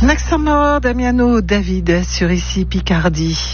Naxama, Damiano, David sur ici Picardie.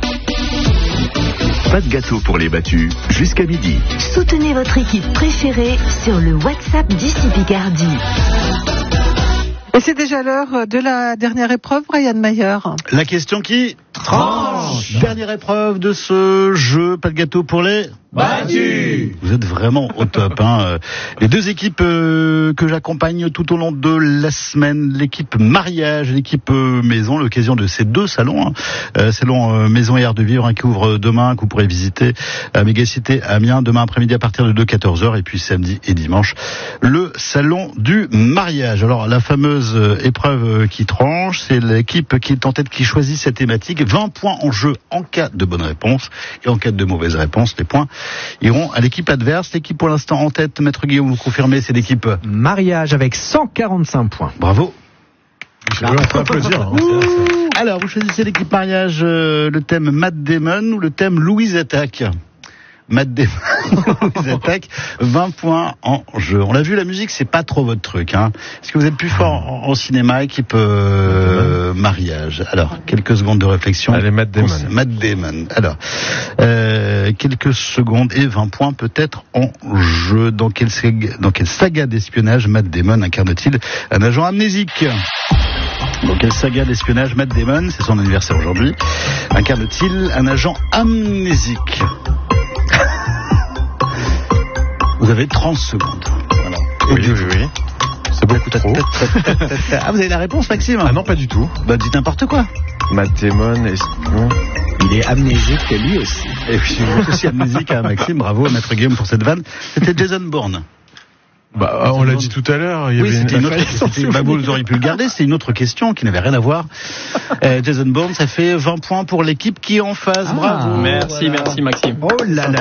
Pas de gâteau pour les battus, jusqu'à midi. Soutenez votre équipe préférée sur le WhatsApp d'ici Picardie. Et c'est déjà l'heure de la dernière épreuve, Brian Mayer. La question qui tranche. Dernière épreuve de ce jeu, pas de gâteau pour les battus. Vous êtes vraiment au top, hein. Les deux équipes que j'accompagne tout au long de la semaine, l'équipe mariage et l'équipe maison, l'occasion de ces deux salons, salon maison et art de vivre, qui ouvre demain, que vous pourrez visiter à Mégacité Amiens demain après-midi à partir de 14h, et puis samedi et dimanche le salon du mariage. Alors la fameuse épreuve qui tranche, c'est l'équipe qui est en tête qui choisit cette thématique. 20 points en jeu en cas de bonne réponse, et en cas de mauvaise réponse, les points iront à l'équipe adverse. L'équipe pour l'instant en tête, Maître Guillaume, vous confirmez, c'est l'équipe mariage avec 145 points. Bravo. On peut applaudir. Alors, vous choisissez l'équipe mariage, le thème Matt Damon ou le thème Louise Attaque. Matt Damon, Louise Attaque, 20 points en jeu. On l'a vu, la musique, c'est pas trop votre truc, hein. Est-ce que vous êtes plus fort en cinéma, équipe mariage? Alors, quelques secondes de réflexion. Allez, Matt Damon. Matt Damon. Alors, quelques secondes et 20 points peut-être en jeu. Dans quelle saga d'espionnage Matt Damon incarne-t-il un agent amnésique? Dans quelle saga d'espionnage Matt Damon, c'est son anniversaire aujourd'hui, incarne-t-il un agent amnésique? Vous avez 30 secondes. Voilà. Oui. C'est beaucoup trop. Ah, vous avez la réponse, Maxime? Ah non, pas du tout. Bah, dites n'importe quoi. Matt Damon est... Il est amnésique lui aussi. Et puis, vous aussi amnésique, hein, Maxime. Bravo à Maître Guillaume pour cette vanne. C'était Jason Bourne. Bah, on l'a dit tout à l'heure. Oui, c'était une autre. Vous auriez pu le garder. C'est une autre question qui n'avait rien à voir. Jason Bourne, ça fait 20 points pour l'équipe qui est en face. Bravo. Merci, voilà. Merci Maxime. Oh là là.